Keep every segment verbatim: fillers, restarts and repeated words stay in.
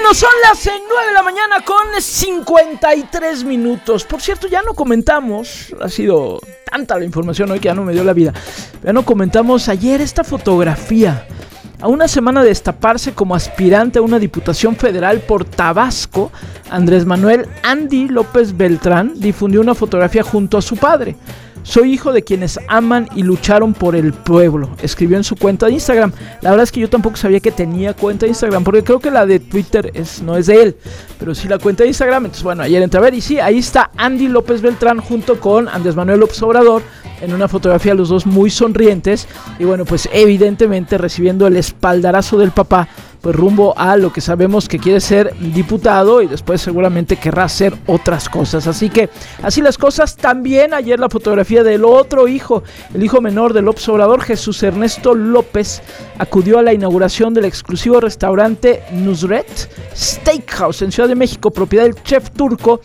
Bueno, son las nueve de la mañana con cincuenta y tres minutos. Por cierto, ya no comentamos, ha sido tanta la información hoy que ya no me dio la vida. Ya no comentamos ayer esta fotografía. A una semana de destaparse como aspirante a una diputación federal por Tabasco, Andrés Manuel Andy López Beltrán difundió una fotografía junto a su padre. Soy hijo de quienes aman y lucharon por el pueblo, escribió en su cuenta de Instagram. La verdad es que yo tampoco sabía que tenía cuenta de Instagram, porque creo que la de Twitter es, no es de él, pero sí la cuenta de Instagram. Entonces bueno, ayer entré a ver y sí, ahí está Andy López Beltrán junto con Andrés Manuel López Obrador, en una fotografía los dos muy sonrientes, y bueno, pues evidentemente recibiendo el espaldarazo del papá, pues rumbo a lo que sabemos que quiere ser diputado y después seguramente querrá hacer otras cosas. Así que así las cosas. También ayer la fotografía del otro hijo, el hijo menor de López Obrador, Jesús Ernesto López, acudió a la inauguración del exclusivo restaurante Nusret Steakhouse en Ciudad de México, propiedad del chef turco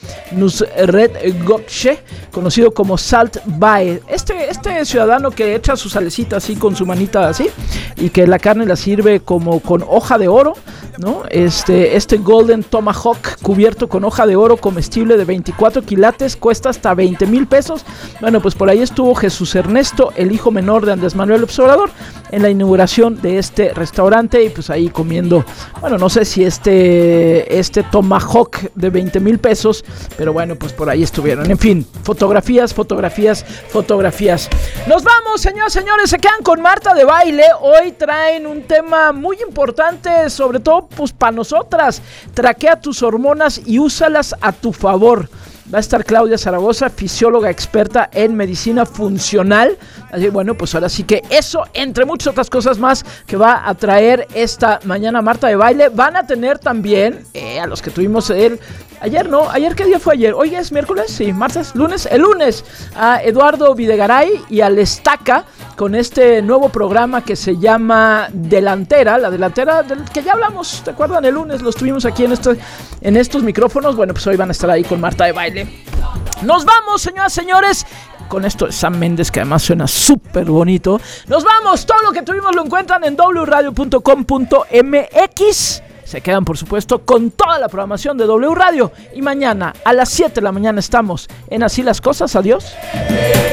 Nusret Gökçe, conocido como Salt Bae. Este, este ciudadano que echa su salecita así con su manita así y que la carne la sirve como con hoja de oro, ¿no? Este, este Golden Tomahawk cubierto con hoja de oro comestible de veinticuatro quilates cuesta hasta veinte mil pesos. Bueno, pues por ahí estuvo Jesús Ernesto, el hijo menor de Andrés Manuel López Obrador, en la inauguración de este restaurante y pues ahí comiendo, bueno, no sé si este, este Tomahawk de veinte mil pesos, pero bueno, pues por ahí estuvieron. En fin, fotografías, fotografías, fotografías. Nos vamos, señoras y señores, se quedan con Marta de Baile. Hoy traen un tema muy importante, sobre todo pues para nosotras. Traquea tus hormonas y úsalas a tu favor. Va a estar Claudia Zaragoza, fisióloga experta en medicina funcional. Así bueno, pues ahora sí que eso, entre muchas otras cosas más que va a traer esta mañana Marta de Baile. Van a tener también, eh, a los que tuvimos el... Ayer no, ayer ¿qué día fue ayer? Hoy es miércoles, sí, martes, lunes, el lunes a Eduardo Videgaray y al Estaca con este nuevo programa que se llama Delantera, la delantera del que ya hablamos, ¿te acuerdan? El lunes los tuvimos aquí en, este, en estos micrófonos. Bueno, pues hoy van a estar ahí con Marta de Baile. Nos vamos, señoras y señores. Con esto de Sam Méndez, que además suena súper bonito. Nos vamos, todo lo que tuvimos lo encuentran en doble u radio punto com punto m x. Se quedan, por supuesto, con toda la programación de W Radio. Y mañana a las siete de la mañana estamos en Así las Cosas. Adiós.